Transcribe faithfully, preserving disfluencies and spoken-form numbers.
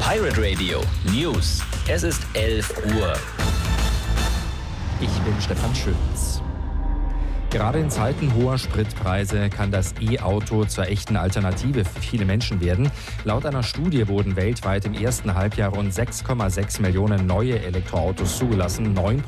Pirate Radio News. Es ist elf Uhr. Ich bin Stefan Schütz. Gerade in Zeiten hoher Spritpreise kann das E-Auto zur echten Alternative für viele Menschen werden. Laut einer Studie wurden weltweit im ersten Halbjahr rund sechs Komma sechs Millionen neue Elektroautos zugelassen. neun